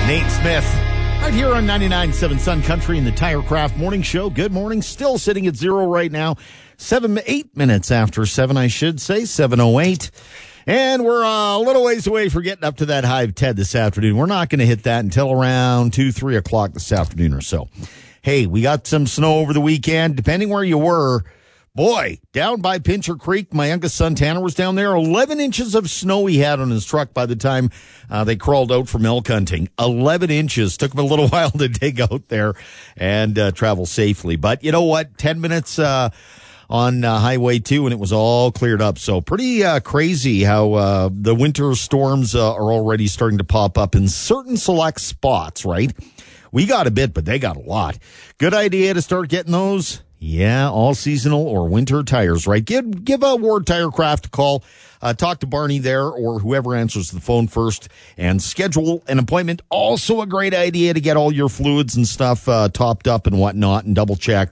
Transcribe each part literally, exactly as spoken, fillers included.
Nate Smith, right here on ninety-nine point seven Sun Country in the Tirecraft Morning Show. Good morning. Still sitting at zero right now. Seven, eight minutes after seven, I should say. seven oh eight. And we're uh, a little ways away for getting up to that high of ten this afternoon. We're not going to hit that until around two, three o'clock this afternoon or so. Hey, we got some snow over the weekend. Depending where you were, boy, down by Pincher Creek, my youngest son Tanner was down there. eleven inches of snow he had on his truck by the time uh, they crawled out from elk hunting. eleven inches. Took him a little while to dig out there and uh, travel safely. But you know what? ten minutes uh, on uh, Highway two, and it was all cleared up. So pretty uh, crazy how uh, the winter storms uh, are already starting to pop up in certain select spots, right? We got a bit, but they got a lot. Good idea to start getting those. Yeah, all seasonal or winter tires, right? Give give a Ward Tirecraft a call. Uh, talk to Barney there or whoever answers the phone first and schedule an appointment. Also a great idea to get all your fluids and stuff uh, topped up and whatnot and double checked.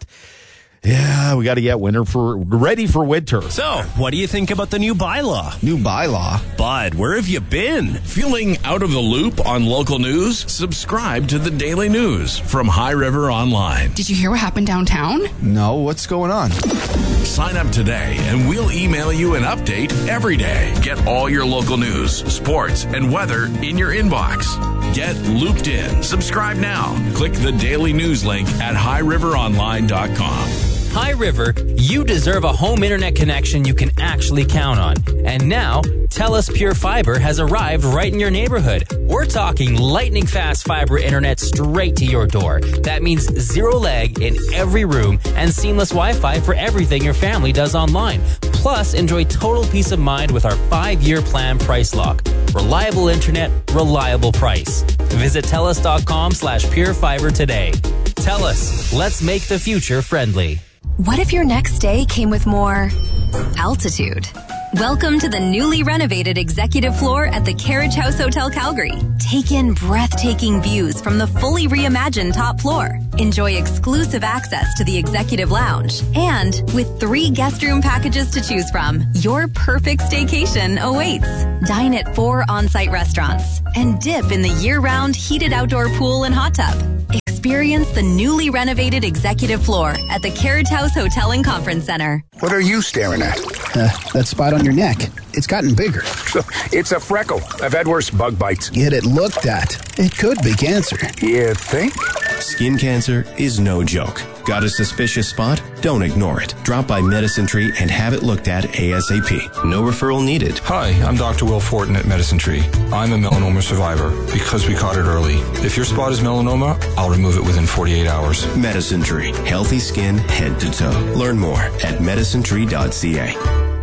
Yeah, we got to get winter for ready for winter. So, what do you think about the new bylaw? New bylaw? Bud, where have you been? Feeling out of the loop on local news? Subscribe to the Daily News from High River Online. Did you hear what happened downtown? No, what's going on? Sign up today and we'll email you an update every day. Get all your local news, sports, and weather in your inbox. Get looped in. Subscribe now. Click the Daily News link at high river online dot com. High River, you deserve a home internet connection you can actually count on. And now, TELUS Pure Fiber has arrived right in your neighborhood. We're talking lightning fast fiber internet straight to your door. That means zero lag in every room and seamless Wi-Fi for everything your family does online. Plus, enjoy total peace of mind with our five-year plan price lock. Reliable internet, reliable price. Visit TELUS.com slash Pure Fiber today. TELUS, let's make the future friendly. What if your next day came with more altitude? Welcome to the newly renovated executive floor at the Carriage House Hotel Calgary. Take in breathtaking views from the fully reimagined top floor. Enjoy exclusive access to the executive lounge. And with three guest room packages to choose from, your perfect staycation awaits. Dine at four on-site restaurants and dip in the year-round heated outdoor pool and hot tub. Experience the newly renovated executive floor at the Carriage House Hotel and Conference Center. What are you staring at? Uh, that spot on your neck. It's gotten bigger. It's a freckle. I've had worse bug bites. Get it looked at. It could be cancer. You think? Skin cancer is no joke. Got a suspicious spot? Don't ignore it. Drop by Medicine Tree and have it looked at ASAP. No referral needed. Hi, I'm Doctor Will Fortin at Medicine Tree. I'm a melanoma survivor because we caught it early. If your spot is melanoma, I'll remove it within forty-eight hours. Medicine Tree. Healthy skin head to toe. Learn more at medicine tree dot c a.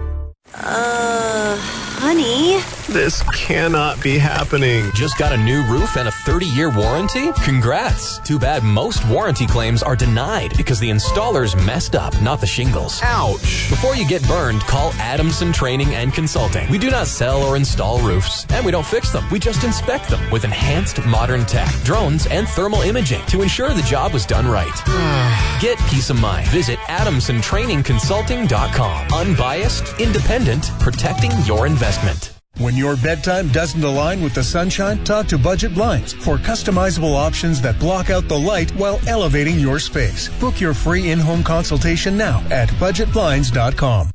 Uh, honey. This cannot be happening. Just got a new roof and a thirty-year warranty? Congrats. Too bad most warranty claims are denied because the installers messed up, not the shingles. Ouch. Before you get burned, call Adamson Training and Consulting. We do not sell or install roofs, and we don't fix them. We just inspect them with enhanced modern tech, drones, and thermal imaging to ensure the job was done right. Get peace of mind. Visit adamson training consulting dot com. Unbiased, independent, protecting your investment. When your bedtime doesn't align with the sunshine, talk to Budget Blinds for customizable options that block out the light while elevating your space. Book your free in-home consultation now at budget blinds dot com.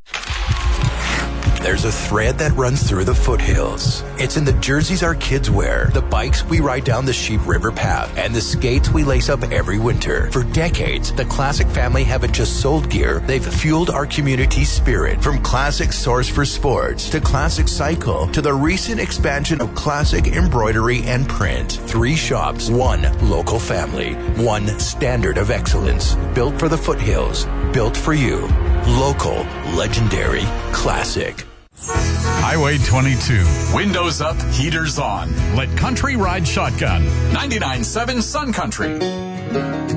There's a thread that runs through the foothills. It's in the jerseys our kids wear, the bikes we ride down the Sheep River path, and the skates we lace up every winter. For decades, the Classic family haven't just sold gear, they've fueled our community's spirit. From Classic Source for Sports to Classic Cycle to the recent expansion of Classic Embroidery and Print. Three shops, one local family, one standard of excellence. Built for the foothills, built for you. Local, legendary, classic. Highway twenty-two. Windows up, heaters on. Let country ride shotgun. ninety-nine point seven Sun Country.